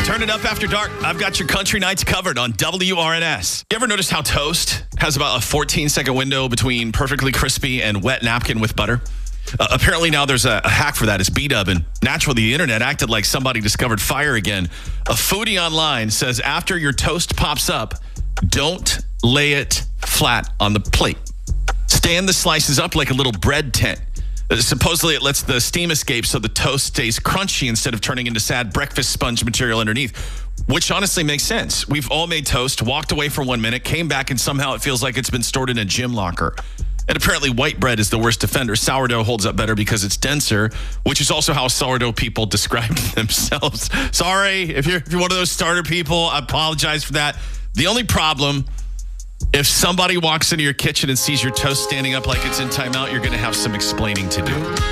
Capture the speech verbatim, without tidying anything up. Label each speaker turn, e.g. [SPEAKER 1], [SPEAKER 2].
[SPEAKER 1] Turn it up after dark. I've got your country nights covered on W R N S. You ever notice how toast has about a fourteen second window between perfectly crispy and wet napkin with butter? Uh, apparently now there's a, a hack for that. It's B-Dub, and naturally the internet acted like somebody discovered fire again. A foodie online says after your toast pops up, don't lay it flat on the plate. Stand the slices up like a little bread tent. Uh, supposedly it lets the steam escape so the toast stays crunchy instead of turning into sad breakfast sponge material underneath, which honestly makes sense. We've all made toast, walked away for one minute, came back, and somehow it feels like it's been stored in a gym locker. And apparently white bread is the worst offender. Sourdough holds up better because it's denser, which is also how sourdough people describe themselves. Sorry, if you're, if you're one of those starter people, I apologize for that. The only problem, if somebody walks into your kitchen and sees your toast standing up like it's in timeout, you're going to have some explaining to do.